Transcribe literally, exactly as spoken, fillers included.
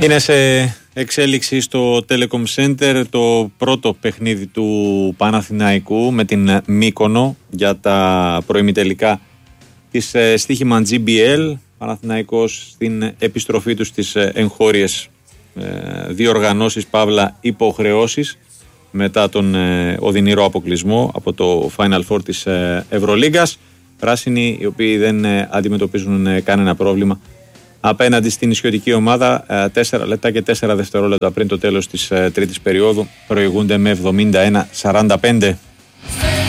Είναι σε εξέλιξη στο Telecom Center το πρώτο παιχνίδι του Παναθηναϊκού με την Μύκονο για τα προημιτελικά της στοίχημα τζι μπι ελ. Παναθηναϊκός στην επιστροφή του στις εγχώριες διοργανώσεις παύλα υποχρεώσεις μετά τον οδυνηρό αποκλεισμό από το Final Four της Ευρωλίγκας. Πράσινοι, οι οποίοι δεν αντιμετωπίζουν κανένα πρόβλημα απέναντι στην ισιωτική ομάδα. Τέσσερα λεπτά και τέσσερα δευτερόλεπτα πριν το τέλος της τρίτης περίοδου προηγούνται με εβδομήντα ένα σαράντα πέντε.